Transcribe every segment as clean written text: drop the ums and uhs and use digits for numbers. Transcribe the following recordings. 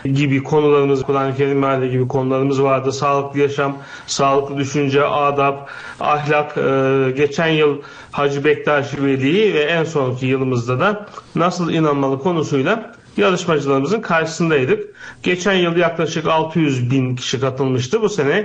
gibi konularımız, Kur'an-ı Kerim meali gibi konularımız vardı. Sağlıklı yaşam, sağlıklı düşünce, adab, ahlak. Geçen yıl Hacı Bektaşi Veli ve en sonki yılımızda da nasıl inanmalı konusuyla yarışmacılarımızın karşısındaydık. Geçen yıl yaklaşık 600 bin kişi katılmıştı. Bu sene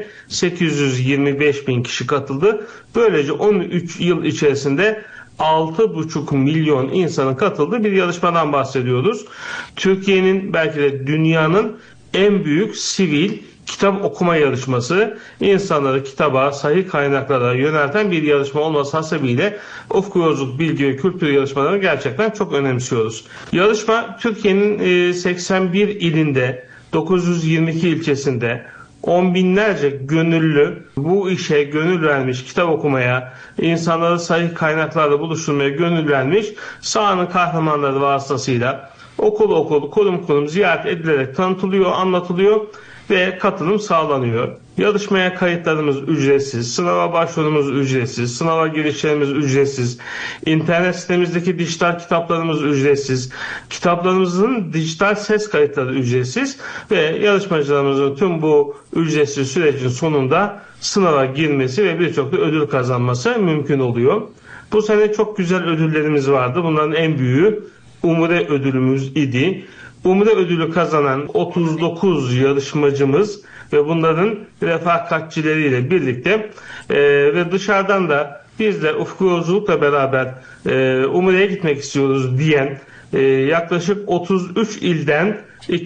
825 bin kişi katıldı. Böylece 13 yıl içerisinde 6,5 milyon insanın katıldığı bir yarışmadan bahsediyoruz. Türkiye'nin, belki de dünyanın en büyük sivil kitap okuma yarışması, insanları kitaba, sahih kaynaklara yönelten bir yarışma olması hasebiyle ufku yolculuk, bilgi ve kültür yarışmalarını gerçekten çok önemsiyoruz. Yarışma Türkiye'nin 81 ilinde, 922 ilçesinde, on binlerce gönüllü bu işe gönül vermiş, kitap okumaya, insanları sahih kaynaklarla buluşturmaya gönül vermiş, sahanın kahramanları vasıtasıyla okul okul, kurum kurum ziyaret edilerek tanıtılıyor, anlatılıyor ve katılım sağlanıyor. Yarışmaya kayıtlarımız ücretsiz, sınava başvurumuz ücretsiz, sınava girişlerimiz ücretsiz, internet sitemizdeki dijital kitaplarımız ücretsiz, kitaplarımızın dijital ses kayıtları ücretsiz ve yarışmacılarımızın tüm bu ücretsiz sürecin sonunda sınava girmesi ve birçok da ödül kazanması mümkün oluyor. Bu sene çok güzel ödüllerimiz vardı. Bunların en büyüğü Umre ödülümüz idi. Umre ödülü kazanan 39 yarışmacımız ve bunların refakatçileriyle birlikte ve dışarıdan da biz de ufku yolculukla beraber Umre'ye gitmek istiyoruz diyen yaklaşık 33 ilden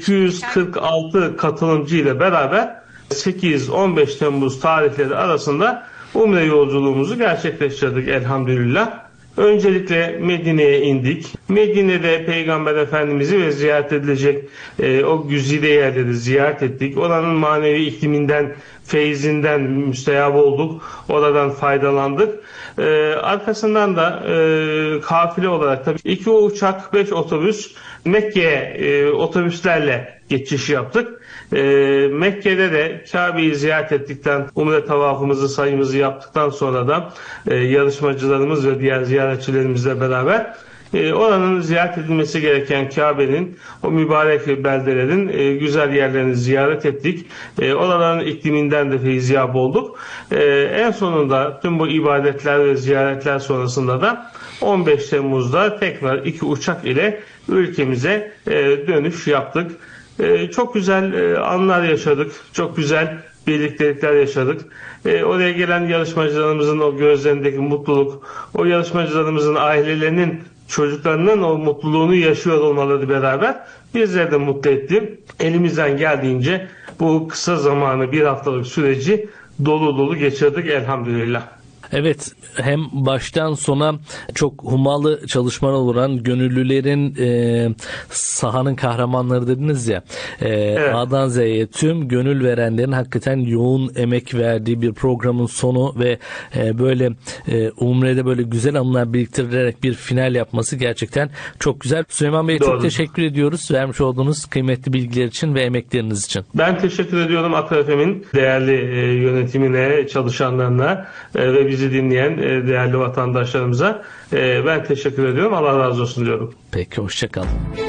246 katılımcı ile beraber 8-15 Temmuz tarihleri arasında Umre yolculuğumuzu gerçekleştirdik elhamdülillah. Öncelikle Medine'ye indik. Medine'de Peygamber Efendimiz'i ve ziyaret edilecek o güzide yerleri ziyaret ettik. Oranın manevi ikliminden, feyzinden müstehap olduk. Oradan faydalandık. Arkasından da kafile olarak tabii 2 uçak, 5 otobüs Mekke'ye otobüslerle geçiş yaptık. Mekke'de de Kabe'yi ziyaret ettikten, umre tavafımızı, sayımızı yaptıktan sonra da yarışmacılarımız ve diğer ziyaretçilerimizle beraber oranın ziyaret edilmesi gereken Kabe'nin, o mübarek beldelerin güzel yerlerini ziyaret ettik. Oraların ikliminden de feyziyap olduk. En sonunda tüm bu ibadetler ve ziyaretler sonrasında da 15 Temmuz'da tekrar 2 uçak ile ülkemize dönüş yaptık. Çok güzel anlar yaşadık. Çok güzel birliktelikler yaşadık. Oraya gelen yarışmacılarımızın o gözlerindeki mutluluk, o yarışmacılarımızın ailelerinin, çocuklarının o mutluluğunu yaşıyor olmaları beraber bizleri de mutlu etti. Elimizden geldiğince bu kısa zamanı, bir haftalık süreci dolu dolu geçirdik elhamdülillah. Evet, hem baştan sona çok hummalı çalışmalar olan gönüllülerin sahanın kahramanları dediniz ya. Evet. A'dan Z'ye tüm gönül verenlerin hakikaten yoğun emek verdiği bir programın sonu ve böyle Umre'de böyle güzel anılar biriktirerek bir final yapması gerçekten çok güzel. Süleyman Bey, çok teşekkür ediyoruz vermiş olduğunuz kıymetli bilgiler için ve emekleriniz için. Ben teşekkür ediyorum Akra FM'in değerli yönetimine, çalışanlarına ve bizi dinleyen değerli vatandaşlarımıza ben teşekkür ediyorum. Allah razı olsun diyorum. Peki, hoşçakalın.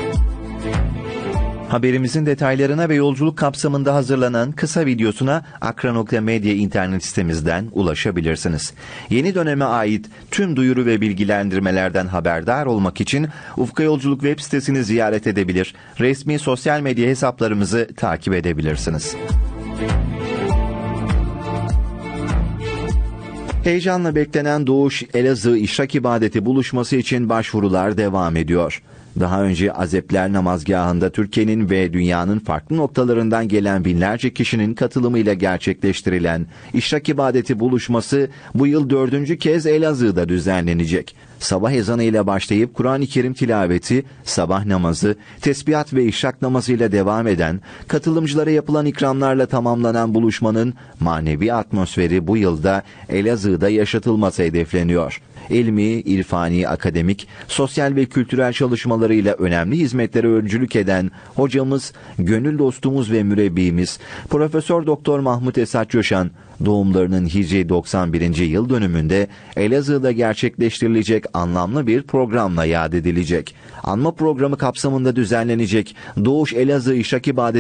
Haberimizin detaylarına ve yolculuk kapsamında hazırlanan kısa videosuna akra.medya internet sitemizden ulaşabilirsiniz. Yeni döneme ait tüm duyuru ve bilgilendirmelerden haberdar olmak için Ufka Yolculuk web sitesini ziyaret edebilir, resmi sosyal medya hesaplarımızı takip edebilirsiniz. Heyecanla beklenen Doğuş Elazığ İşrak İbadeti buluşması için başvurular devam ediyor. Daha önce Azepler Namazgahı'nda Türkiye'nin ve dünyanın farklı noktalarından gelen binlerce kişinin katılımıyla gerçekleştirilen İşrak İbadeti buluşması bu yıl 4. kez Elazığ'da düzenlenecek. Sabah ezanı ile başlayıp Kur'an-ı Kerim tilaveti, sabah namazı, tesbihat ve işrak namazıyla devam eden, katılımcılara yapılan ikramlarla tamamlanan buluşmanın manevi atmosferi bu yılda Elazığ'da yaşatılması hedefleniyor. İlmi, irfani, akademik, sosyal ve kültürel çalışmalarıyla önemli hizmetlere öncülük eden hocamız, gönül dostumuz ve mürebbimiz Profesör Doktor Mahmut Esat Coşan, doğumlarının Hicri 91. yıl dönümünde Elazığ'da gerçekleştirilecek anlamlı bir programla yad edilecek. Anma programı kapsamında düzenlenecek Doğuş Elazığ İşrak İbadeti